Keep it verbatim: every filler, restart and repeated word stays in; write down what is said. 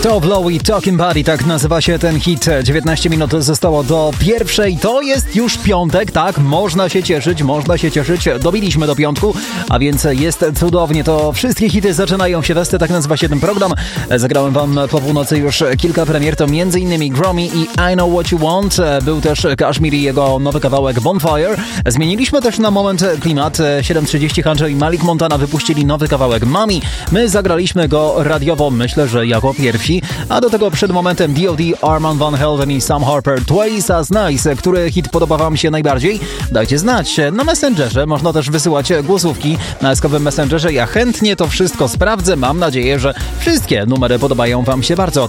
To Blowy Talking Body, tak nazywa się ten hit. dziewiętnaście minut zostało do pierwszej. To jest już piątek, tak? Można się cieszyć, można się cieszyć. Dobiliśmy do piątku, a więc jest cudownie. To wszystkie hity zaczynają się testy, tak nazywa się ten program. Zagrałem wam po północy już kilka premier, to m.in. Gromi i I Know What You Want. Był też Kashmir i jego nowy kawałek Bonfire. Zmieniliśmy też na moment klimat. siedem trzydzieści Hunter i Malik Montana wypuścili nowy kawałek Mami. My zagraliśmy go radiowo, myślę, że jako pierwsi. A do tego przed momentem D O D, Armand Van Helden i Sam Harper, Twice as Nice. Który hit podoba wam się najbardziej? Dajcie znać. Na Messengerze można też wysyłać głosówki na eskowym Messengerze. Ja chętnie to wszystko sprawdzę. Mam nadzieję, że wszystkie numery podobają wam się bardzo.